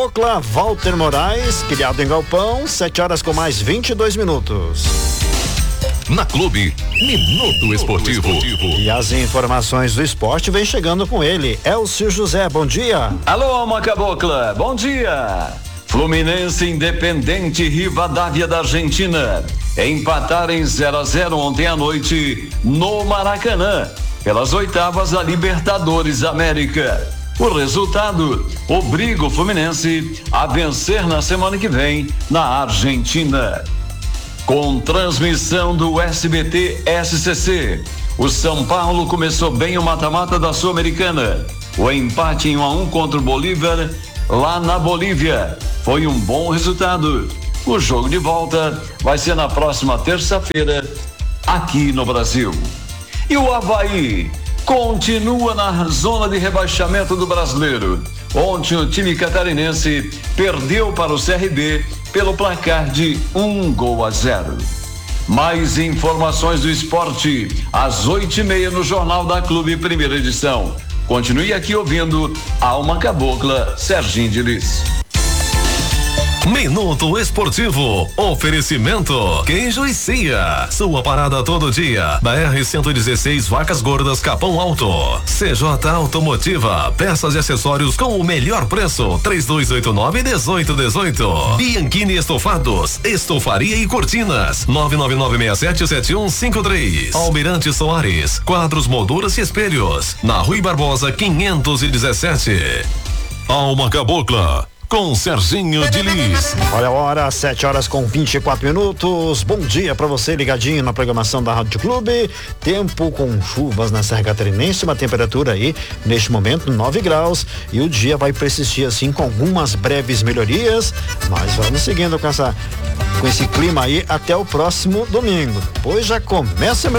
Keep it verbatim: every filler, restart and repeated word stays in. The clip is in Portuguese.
Ocla, Walter Moraes, criado em galpão, sete horas com mais vinte e dois minutos. Na Clube, Minuto Esportivo. E as informações do esporte vem chegando com ele, Elcio José, bom dia. Alô, Alma Cabocla, bom dia. Fluminense, Independente, Rivadavia da Argentina empataram em zero a zero ontem à noite no Maracanã, pelas oitavas da Libertadores América. O resultado obriga o Fluminense a vencer na semana que vem na Argentina. Com transmissão do S B T S C C, o São Paulo começou bem o mata-mata da Sul-Americana. O empate em um a um contra o Bolívar, lá na Bolívia, foi um bom resultado. O jogo de volta vai ser na próxima terça-feira, aqui no Brasil. E o Avaí continua na zona de rebaixamento do Brasileiro. Ontem o time catarinense perdeu para o C R B pelo placar de um gol a zero. Mais informações do esporte às oito e meia no Jornal da Clube, primeira edição. Continue aqui ouvindo Alma Cabocla, Serginho de Lis. Minuto Esportivo, oferecimento Queijo e Cia, sua parada todo dia, da R cento e dezesseis Vacas Gordas Capão Alto. C J Automotiva, peças e acessórios com o melhor preço, três dois oito nove, dezoito dezoito. Bianchini Estofados, estofaria e cortinas, nove nove nove seis sete sete um cinco três. Almirante Soares, quadros, molduras e espelhos, na Rui Barbosa quinhentos e dezessete. Alma Cabocla, com Serginho de Lis. Olha a hora, sete horas com vinte e quatro minutos. Bom dia para você ligadinho na programação da Rádio Clube. Tempo com chuvas na Serra Catarinense, uma temperatura aí neste momento nove graus, e o dia vai persistir assim com algumas breves melhorias, mas vamos seguindo com essa com esse clima aí até o próximo domingo. Depois já começa a melhorar.